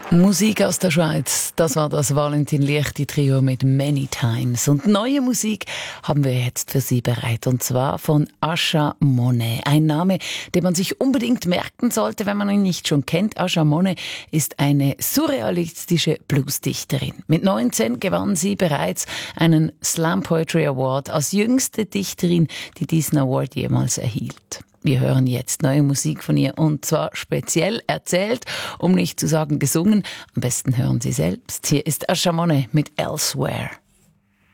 Musik aus der Schweiz, das war das Valentin Liechti Trio mit Many Times. Und neue Musik haben wir jetzt für Sie bereit, und zwar von Asha Monet. Ein Name, den man sich unbedingt merken sollte, wenn man ihn nicht schon kennt. Asha Monet ist eine surrealistische Bluesdichterin. Mit 19 gewann sie bereits einen Slam Poetry Award als jüngste Dichterin, die diesen Award jemals erhielt. Wir hören jetzt neue Musik von ihr, und zwar speziell erzählt, um nicht zu sagen gesungen. Am besten hören Sie selbst. Hier ist Asha Monet mit Elsewhere.